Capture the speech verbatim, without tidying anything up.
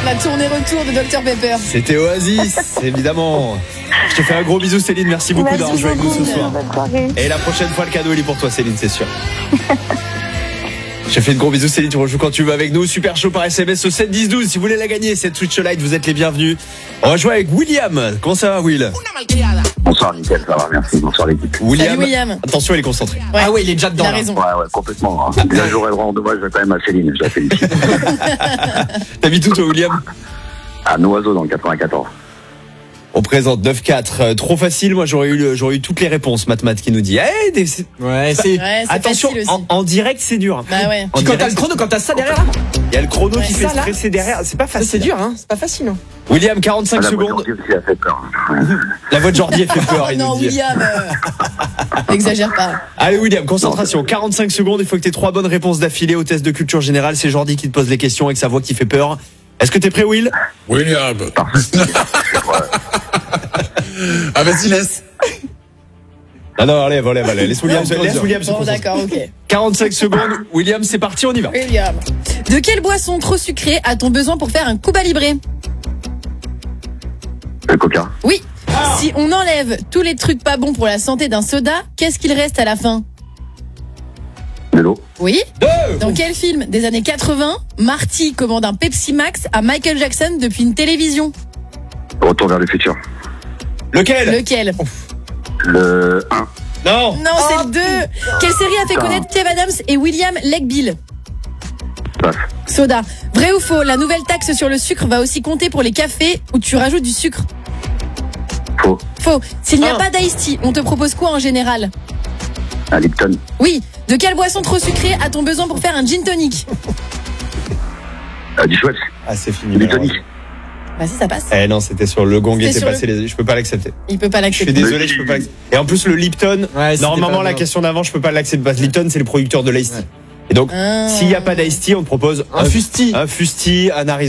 la tournée retour de docteur Pepper. C'était Oasis, évidemment. Je te fais un gros bisou, Céline. Merci beaucoup Merci d'avoir joué avec nous ce soir. Bonne soirée. Et la prochaine fois, le cadeau, il est pour toi, Céline, c'est sûr. Je te fais de gros bisous, Céline. Tu rejoues quand tu veux avec nous. Super chaud par S M S au sept dix douze. Si vous voulez la gagner, cette Switch Lite, vous êtes les bienvenus. On va jouer avec William. Comment ça va, Will? Bonsoir, nickel, ça va, merci. Bonsoir, l'équipe. William. Salut, William. Attention, il est concentré. Ouais. Ah ouais, il est déjà dedans. Il a là. raison. Ouais, ouais, complètement. Hein. Déjà, j'aurais vraiment dommage quand même à Céline, je la félicite. T'habites où, toi, William? À Noiseau, dans le quatre-vingt-quatorze. On présente neuf quatre. Euh, trop facile. Moi, j'aurais eu, le- j'aurais eu toutes les réponses. Matmat qui nous dit. Eh, des- c'est- Ouais, c'est. Ouais, c'est Attention, facile aussi. en, en direct, c'est dur. Bah ouais. En Puis quand t'as direct, le chrono, quand t'as ça derrière, là, il y a le chrono Ouais, qui ça, fait là. stresser derrière. C'est pas ça, facile. c'est dur, hein. C'est pas facile. Hein. William, quarante-cinq La voix de secondes. Jordi aussi a fait peur. La voix de Jordi, elle fait peur. Oh il non, nous dit. William. euh, Exagère pas. Allez, William, concentration. quarante-cinq secondes. Il faut que tu aies trois bonnes réponses d'affilée au test de culture générale. C'est Jordi qui te pose les questions avec sa voix qui fait peur. Est-ce que t'es prêt, Will? William. Ah, vas-y, laisse. Ah non, allez, allez, allez. Laisse William, Non, laisse non, William se Bon, concentrer. d'accord, ok. quarante-cinq secondes. William, c'est parti, on y va. William. De quelle boisson trop sucrée a-t-on besoin pour faire un Cuba Libre? Le coca. Oui. Si on enlève tous les trucs pas bons pour la santé d'un soda, qu'est-ce qu'il reste à la fin? De l'eau. Oui. Deux. Dans quel film des années quatre-vingts, Marty commande un Pepsi Max à Michael Jackson depuis une télévision? Retour vers le futur. Lequel? Lequel? Le un. Non. Non, c'est le deux. Quelle série a fait connaître Kev Adams et William Legbill? Passe. Soda. Vrai ou faux, la nouvelle taxe sur le sucre va aussi compter pour les cafés où tu rajoutes du sucre? Faux. Faux. S'il n'y a Un. pas d'Ice Tea, on te propose quoi en général? Un Lipton. Oui. De quelle boisson trop sucrée a-t-on besoin pour faire un gin tonic? Euh, du Schweppes. Ah, c'est fini. Du tonic. Bah si, ça passe. Eh non, c'était sur le gong C'était était sur passé. Les... Je peux pas l'accepter. Il peut pas Je suis l'accepter. désolé, je peux pas l'accepter. Et en plus, le Lipton, Ouais, c'était normalement, pas la bien. question d'avant, je peux pas l'accepter parce que Lipton, c'est le producteur de l'Ice Tea. Et donc, Ah. s'il n'y a pas d'Ice Tea, on te propose Un fusti. un fusti, un Arizona.